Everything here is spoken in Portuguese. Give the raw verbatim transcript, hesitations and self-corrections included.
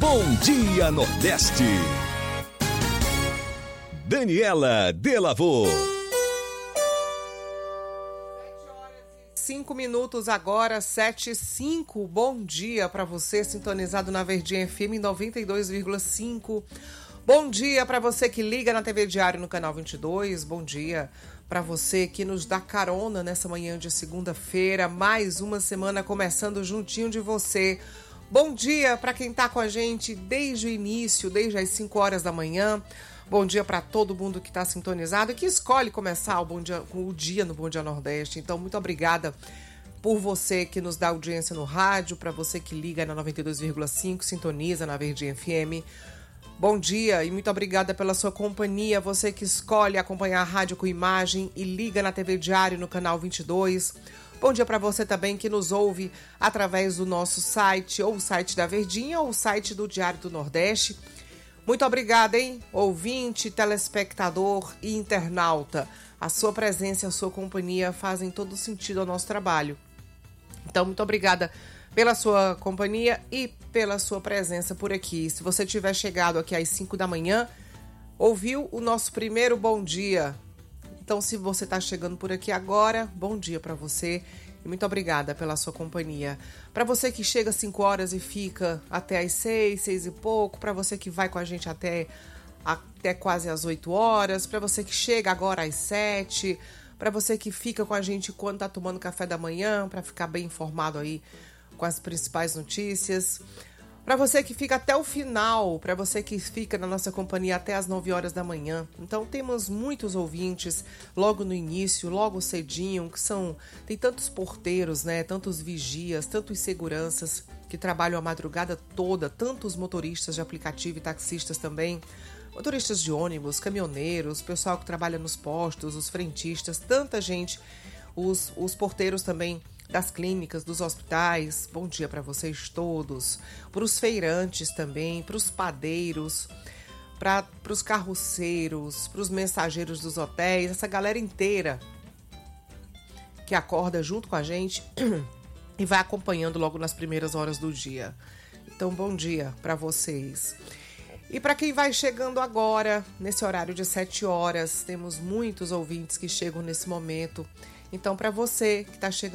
Bom Dia Nordeste. Daniela Delavô. Cinco minutos agora, sete e cinco. Bom dia para você, sintonizado na Verdinha F M noventa e dois vírgula cinco. Bom dia para você que liga na T V Diário no canal vinte e dois. Bom dia para você que nos dá carona nessa manhã de segunda-feira. Mais uma semana começando juntinho de você. Bom dia para quem está com a gente desde o início, desde as cinco horas da manhã. Bom dia para todo mundo que está sintonizado e que escolhe começar o, bom dia, o dia no Bom Dia Nordeste. Então, muito obrigada por você que nos dá audiência no rádio, para você que liga na noventa e dois vírgula cinco, sintoniza na Verdinha F M. Bom dia e muito obrigada pela sua companhia, você que escolhe acompanhar a rádio com imagem e liga na T V Diário no canal vinte e dois. Bom dia para você também que nos ouve através do nosso site, ou o site da Verdinha, ou o site do Diário do Nordeste. Muito obrigada, hein? Ouvinte, telespectador e internauta. A sua presença e a sua companhia fazem todo sentido ao nosso trabalho. Então, muito obrigada pela sua companhia e pela sua presença por aqui. Se você tiver chegado aqui às cinco da manhã, ouviu o nosso primeiro bom dia. Então, se você está chegando por aqui agora, bom dia para você. E muito obrigada pela sua companhia. Para você que chega às cinco horas e fica até às seis, seis e pouco. Para você que vai com a gente até, até quase às oito horas. Para você que chega agora às sete. Para você que fica com a gente quando está tomando café da manhã, para ficar bem informado aí com as principais notícias. Para você que fica até o final, para você que fica na nossa companhia até as nove horas da manhã. Então temos muitos ouvintes logo no início, logo cedinho, que são, tem tantos porteiros, né, tantos vigias, tantos seguranças que trabalham a madrugada toda, tantos motoristas de aplicativo e taxistas também, motoristas de ônibus, caminhoneiros, pessoal que trabalha nos postos, os frentistas, tanta gente, os, os porteiros também das clínicas, dos hospitais. Bom dia para vocês todos, para os feirantes também, para os padeiros, para os carroceiros, para os mensageiros dos hotéis, essa galera inteira que acorda junto com a gente e vai acompanhando logo nas primeiras horas do dia. Então, bom dia para vocês. E para quem vai chegando agora, nesse horário de sete horas, temos muitos ouvintes que chegam nesse momento. Então, para você que está chegando